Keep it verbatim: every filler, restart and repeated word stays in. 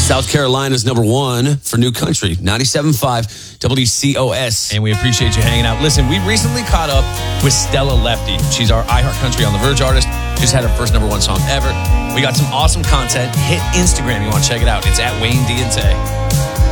South Carolina's number one for New Country, ninety-seven point five W C O S. And we appreciate you hanging out. Listen, we recently caught up with Stella Lefty. She's our iHeart Country on the Verge artist. Just had her first number one song ever. We got some awesome content. Hit Instagram. You want to check it out. It's at Wayne D and Tay.